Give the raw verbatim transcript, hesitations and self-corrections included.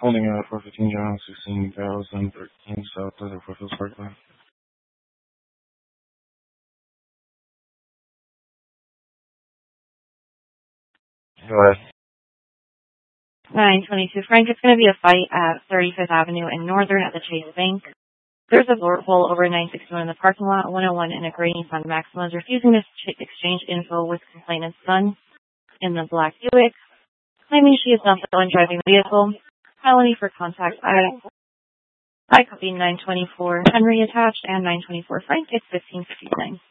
Holding out for fifteen John, sixteen thousand thirteen South Desert Foothills Parkland. Go ahead. nine twenty-two Frank, it's going to be a fight at thirty-fifth Avenue and Northern at the Chase Bank. There's a hole over nine sixty-one in the parking lot. one oh one in a gray Nissan Maxima is refusing to ch- exchange info with complainant's son in the black Buick, claiming she is not the one driving the vehicle. Felony for contact. I, I copy nine twenty-four Henry attached and nine twenty-four Frank. It's fifteen fifty-nine.